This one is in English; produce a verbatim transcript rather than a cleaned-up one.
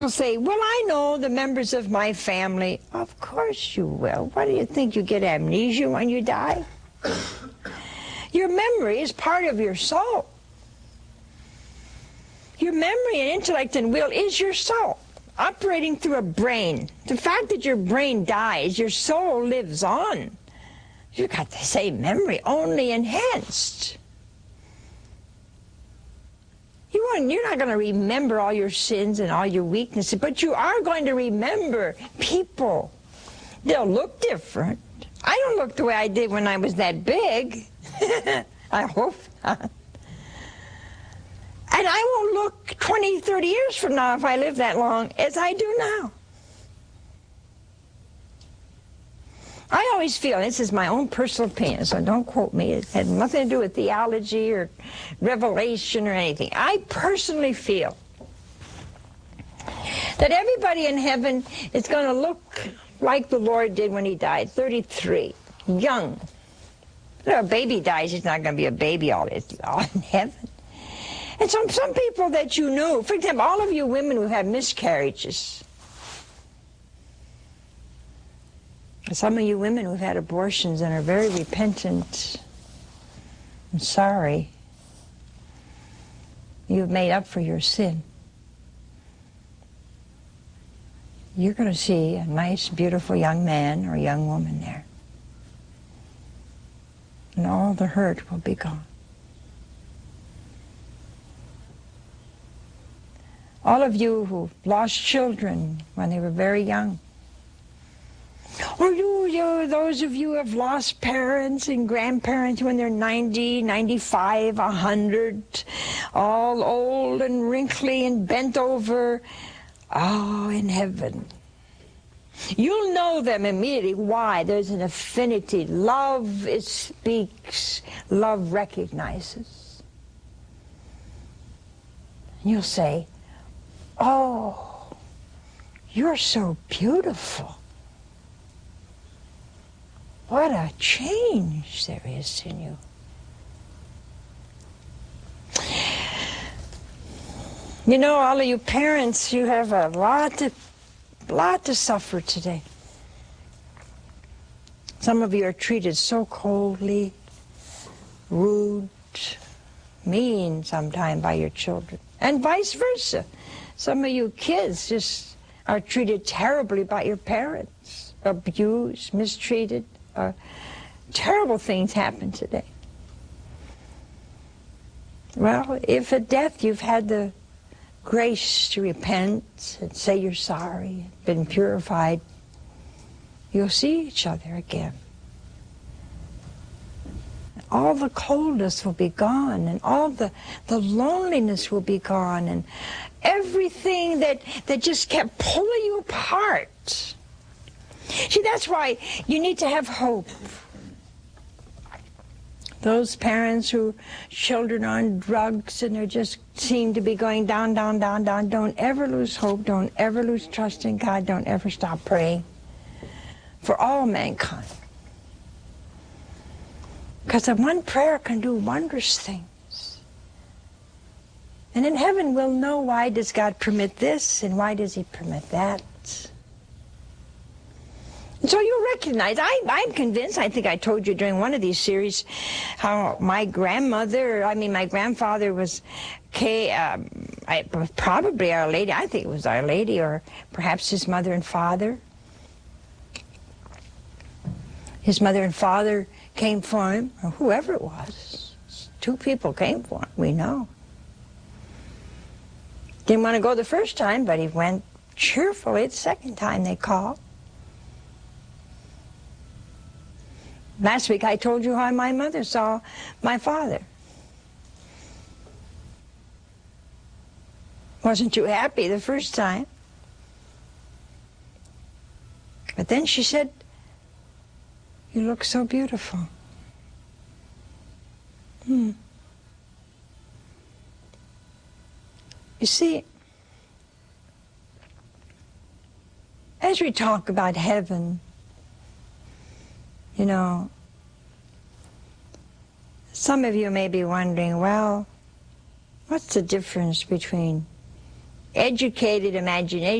Say, well, I know the members of my family. Of course you will. What do you think? You get amnesia when you die? Your memory is part of your soul. Your memory and intellect and will is your soul, operating through a brain. The fact that your brain dies, your soul lives on. You've got the same memory, only enhanced. You aren't, you're not going to remember all your sins and all your weaknesses, but you are going to remember people. They'll look different. I don't look the way I did when I was that big. I hope not. And I won't look twenty, thirty years from now, if I live that long, as I do now. I always feel, and this is my own personal opinion, so don't quote me, it had nothing to do with theology or revelation or anything. I personally feel that everybody in heaven is going to look like the Lord did when he died, thirty-three, young. When a baby dies, he's not going to be a baby all, all in heaven. And some, some people that you knew, for example, all of you women who have miscarriages, some of you women who've had abortions and are very repentant and sorry, you've made up for your sin. You're going to see a nice, beautiful young man or young woman there. And all the hurt will be gone. All of you who lost children when they were very young, or you, you, those of you who have lost parents and grandparents when they're ninety, ninety-five, a hundred, all old and wrinkly and bent over, oh, in heaven. You'll know them immediately. Why? There's an affinity. Love, it speaks. Love recognizes. And you'll say, oh, you're so beautiful. What a change there is in you. You know, all of you parents, you have a lot to, lot to suffer today. Some of you are treated so coldly, rude, mean sometimes by your children, and vice versa. Some of you kids just are treated terribly by your parents, abused, mistreated. Uh, terrible things happen today. Well, if at death you've had the grace to repent and say you're sorry, been purified, you'll see each other again. All the coldness will be gone, and all the, the loneliness will be gone, and everything that, that just kept pulling you apart. See, that's why you need to have hope. Those parents who children are on drugs and they just seem to be going down, down, down, down, don't ever lose hope. Don't ever lose trust in God. Don't ever stop praying for all mankind. Because the one prayer can do wondrous things. And in heaven we'll know, why does God permit this and why does he permit that? So you'll recognize, I, I'm convinced, I think I told you during one of these series, how my grandmother, I mean my grandfather was K, um, I, probably Our Lady, I think it was Our Lady, or perhaps his mother and father. His mother and father came for him, or whoever it was. Two people came for him, we know. Didn't want to go the first time, but he went cheerfully the second time they called. Last week I told you how my mother saw my father. Wasn't too happy the first time. But then she said, you look so beautiful. Hmm. You see, as we talk about heaven, you know, some of you may be wondering, well, what's the difference between educated imagination